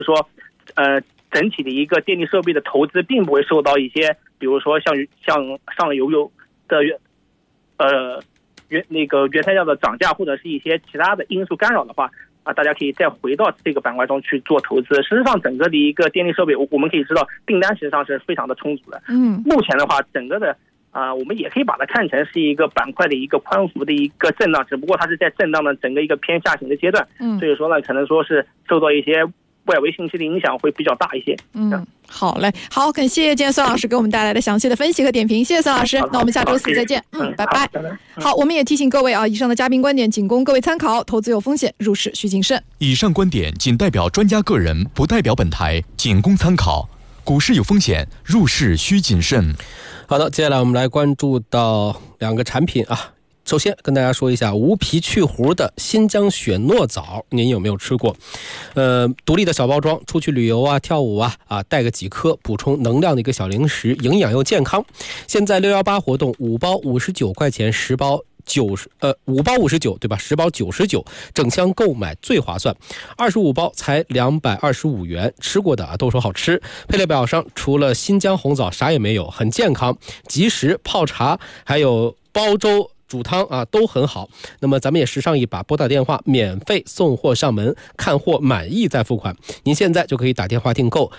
说整体的一个电力设备的投资并不会受到一些比如说像上游的原材料的涨价或者是一些其他的因素干扰的话大家可以再回到这个板块中去做投资。实际上整个的一个电力设备我们可以知道订单实际上是非常的充足的。目前的话整个的我们也可以把它看成是一个板块的一个宽幅的一个震荡，只不过它是在震荡的整个一个偏下行的阶段。所以说呢可能说是受到一些外围信息的影响会比较大一些。 好嘞，好，感谢今天孙老师给我们带来的详细的分析和点评，谢谢孙老师。那我们下周四再见。拜拜。好，我们也提醒各位以上的嘉宾观点仅供各位参考，投资有风险，入市需谨慎。 以上观点仅代表专家个人，不代表本台，仅供参考。股市有风险，入市需谨慎。 好的，接下来我们来关注到2个产品首先跟大家说一下无皮去核的新疆雪糯枣，您有没有吃过？独立的小包装，出去旅游跳舞带个几颗补充能量的一个小零食，营养又健康。现在618活动，5包59块钱，10包5包59对吧？10包99，整箱购买最划算，25包才225元。吃过的都说好吃。配料表上除了新疆红枣啥也没有，很健康，即食泡茶还有煲粥煮汤都很好。那么咱们也时尚一把，拨打电话免费送货上门，看货满意再付款。您现在就可以打电话订购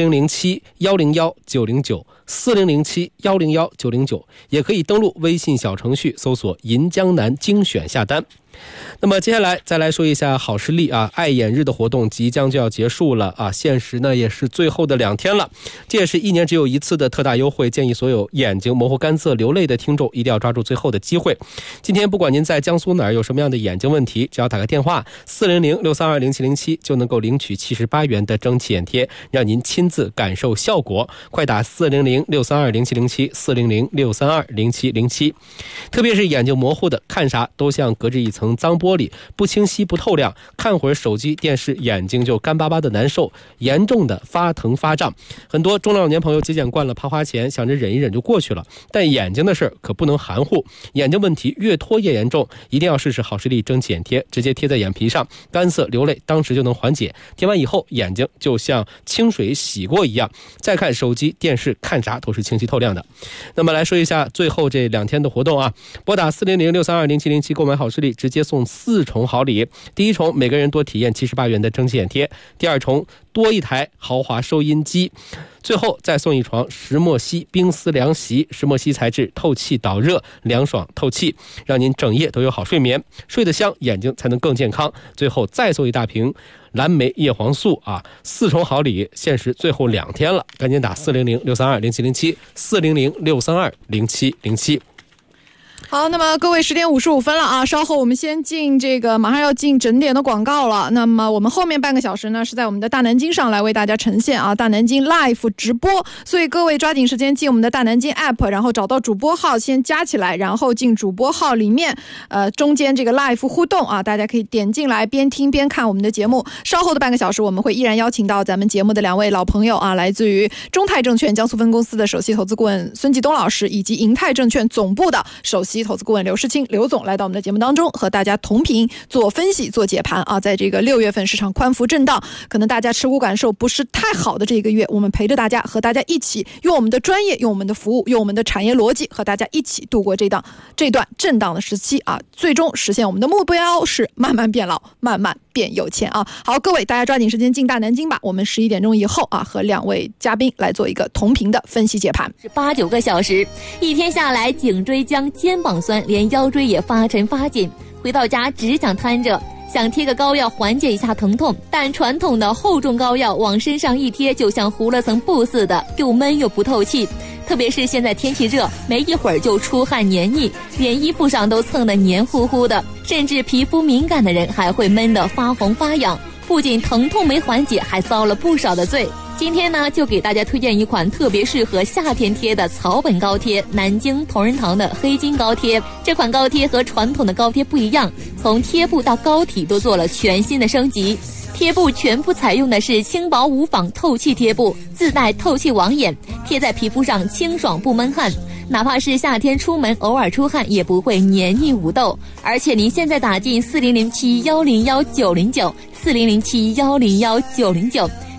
4007-101-909 4007-101-909，也可以登录微信小程序搜索银江南精选下单。那么接下来再来说一下好视力爱眼日的活动即将就要结束了限时呢也是最后的2天了。这也是1年只有1次的特大优惠，建议所有眼睛模糊干涩流泪的听众一定要抓住最后的机会。今天不管您在江苏哪儿有什么样的眼睛问题，只要打个电话400-632-0707就能够领取78元的蒸汽眼贴，让您亲自感受效果。快打400-632-0707 400-632-0707。特别是眼睛模糊的，看啥都像隔着一层脏玻璃，不清晰不透亮，看会儿手机电视眼睛就干巴巴的难受，严重的发疼发胀。很多中老年朋友节俭惯了，怕花钱，想着忍一忍就过去了，但眼睛的事可不能含糊，眼睛问题越拖越严重，一定要试试好视力蒸汽眼贴，直接贴在眼皮上，干涩流泪当时就能缓解，贴完以后眼睛就像清水洗过一样，再看手机电视看啥都是清晰透亮的。那么来说一下最后这2天的活动拨打400-632-0707购买好视力，直接送4重好礼。第一重每个人多体验78元的蒸汽眼贴，第2重多1台豪华收音机，最后再送1床石墨烯冰丝凉席，石墨烯材质透气导热，凉爽透气，让您整夜都有好睡眠，睡得香，眼睛才能更健康。最后再送1大瓶蓝莓叶黄素4重好礼，限时最后2天了，赶紧打400-632-0707 400-632-0707。 好，那么各位10点55分了稍后我们先进马上要进整点的广告了。那么我们后面半个小时呢是在我们的大南京上来为大家呈现大南京 live 直播，所以各位抓紧时间进我们的大南京 app， 然后找到主播号先加起来，然后进主播号里面中间这个 live 互动大家可以点进来边听边看我们的节目。稍后的半个小时我们会依然邀请到咱们节目的2位老朋友来自于中泰证券江苏分公司的首席投资顾问孙继东老师，以及银泰证券总部的首席投资顾问刘世清刘总来到我们的节目当中，和大家同频做分析做解盘在这个6月份市场宽幅震荡，可能大家持股感受不是太好的这个月，我们陪着大家，和大家一起用我们的专业，用我们的服务，用我们的产业逻辑，和大家一起度过这段震荡的时期最终实现我们的目标是慢慢变老，慢慢变有钱好，各位大家抓紧时间进大南京吧，我们11点钟以后和2位嘉宾来做一个同频的分析解盘。 是8-9个小时，一天下来颈椎僵肩膀酸，连腰椎也发沉发紧，回到家只想瘫着，想贴个膏药缓解一下疼痛，但传统的厚重膏药往身上一贴，就像糊了层布似的，又闷又不透气。特别是现在天气热，没一会儿就出汗黏腻，连衣服上都蹭得黏糊糊的，甚至皮肤敏感的人还会闷得发红发痒，不仅疼痛没缓解，还遭了不少的罪。今天呢，就给大家推荐一款特别适合夏天贴的草本膏贴，南京同仁堂的黑金膏贴。这款膏贴和传统的膏贴不一样，从贴布到膏体都做了全新的升级。贴布全部采用的是轻薄无纺透气贴布，自带透气网眼，贴在皮肤上清爽不闷汗。 哪怕是夏天出门偶尔出汗也不会黏腻无痘。而且您现在打进4007101909，4007101909。